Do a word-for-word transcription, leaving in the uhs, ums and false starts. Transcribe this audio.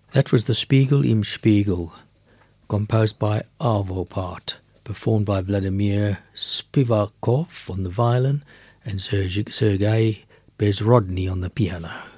That was the Spiegel im Spiegel, composed by Arvo Part, performed by Vladimir Spivakov on the violin and Sergei Bezrodny on the piano.